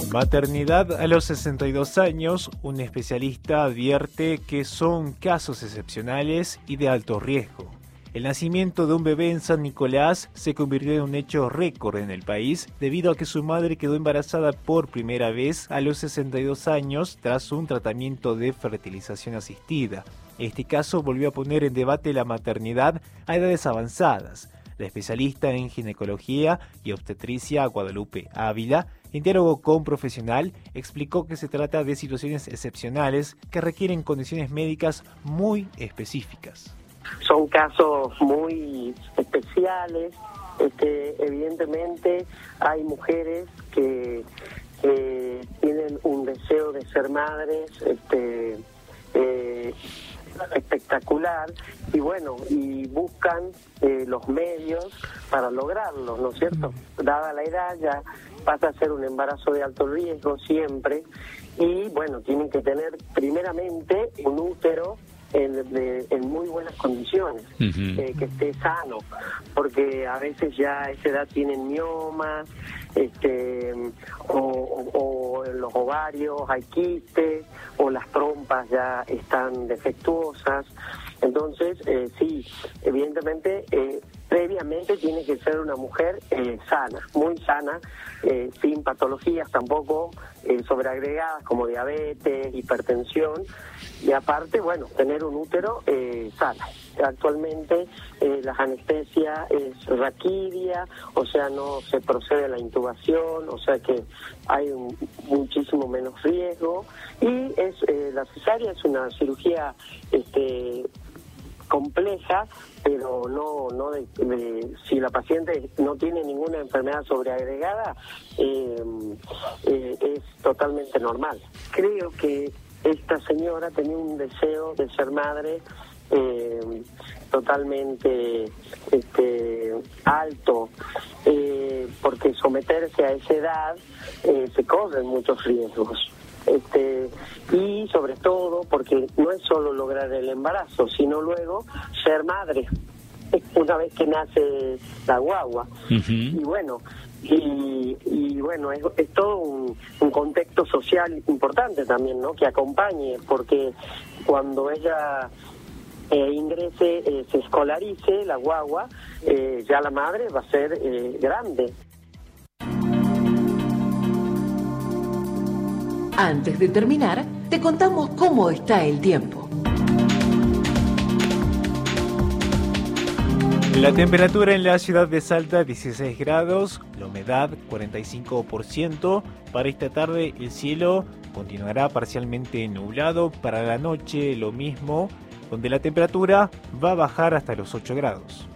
Maternidad a los 62 años, un especialista advierte que son casos excepcionales y de alto riesgo. El nacimiento de un bebé en San Nicolás se convirtió en un hecho récord en el país debido a que su madre quedó embarazada por primera vez a los 62 años tras un tratamiento de fertilización asistida. Este caso volvió a poner en debate la maternidad a edades avanzadas. La especialista en ginecología y obstetricia Guadalupe Ávila, en diálogo con Profesional, explicó que se trata de situaciones excepcionales que requieren condiciones médicas muy específicas. Son casos muy especiales. Evidentemente hay mujeres que tienen un deseo de ser madres espectacular y buscan los medios para lograrlo, ¿no es cierto? Dada la edad ya pasa a ser un embarazo de alto riesgo siempre y tienen que tener primeramente un útero en muy buenas condiciones, que esté sano, porque a veces ya a esa edad tienen miomas, o en los ovarios hay quistes, o las trompas ya están defectuosas. Entonces, sí, evidentemente, previamente tiene que ser una mujer sana, muy sana, sin patologías tampoco sobreagregadas como diabetes, hipertensión, y aparte, tener un útero sano. Actualmente la anestesia es raquidia, o sea, no se procede a la intubación, o sea que hay muchísimo menos riesgo, y la cesárea es una cirugía compleja, pero no si la paciente no tiene ninguna enfermedad sobreagregada, es totalmente normal. Creo que esta señora tenía un deseo de ser madre totalmente alto, porque someterse a esa edad se corren muchos riesgos. Y sobre todo porque no es solo lograr el embarazo, sino luego ser madre una vez que nace la guagua. Y es todo un contexto social importante también, ¿no? Que acompañe, porque cuando ella ingrese, se escolarice la guagua, ya la madre va a ser grande. Antes de terminar, te contamos cómo está el tiempo. La temperatura en la ciudad de Salta, 16 grados, la humedad 45%. Para esta tarde el cielo continuará parcialmente nublado. Para la noche lo mismo, donde la temperatura va a bajar hasta los 8 grados.